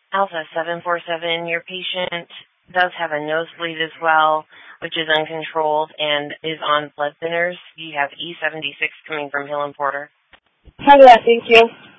Alpha 747, your patient does have a nosebleed as well, which is uncontrolled and is on blood thinners. You have E76 coming from Hill and Porter. Hi there, thank you.